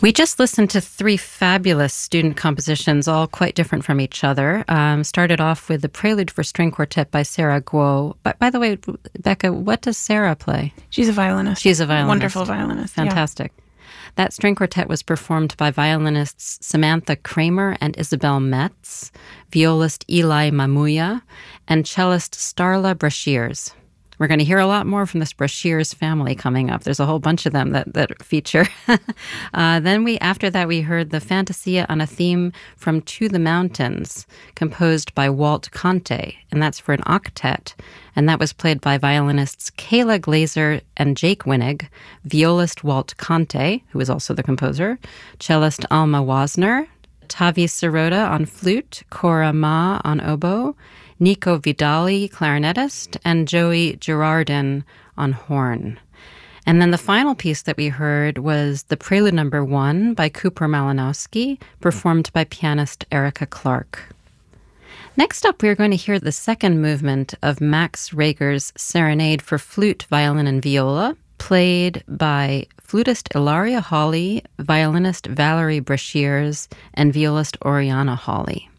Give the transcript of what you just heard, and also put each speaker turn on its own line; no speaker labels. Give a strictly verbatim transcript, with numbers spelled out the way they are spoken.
We just listened to three fabulous student compositions, all quite different from each other. Um, started off with the Prelude for String Quartet by Sarah Guo. But by the way, Becca, what does Sarah play?
She's a violinist.
She's a violinist.
Wonderful violinist.
Fantastic. Yeah. That string quartet was performed by violinists Samantha Kramer and Isabel Metz, violist Eli Mamuya, and cellist Starla Brashears. We're going to hear a lot more from this Brashears family coming up. There's a whole bunch of them that, that feature. uh, then we, after that, we heard the Fantasia on a theme from To the Mountains, composed by Walt Conte, and that's for an octet. And that was played by violinists Kayla Glazer and Jake Winnig, violist Walt Conte, who was also the composer, cellist Alma Wasner, Tavi Sirota on flute, Cora Ma on oboe, Nico Vidali, clarinetist, and Joey Girardin on horn. And then the final piece that we heard was the Prelude Number One by Cooper Malinowski, performed by pianist Erica Clark. Next up, we're going to hear the second movement of Max Reger's Serenade for Flute, Violin, and Viola, played by flutist Ilaria Hawley, violinist Valerie Brashears, and violist Oriana Hawley.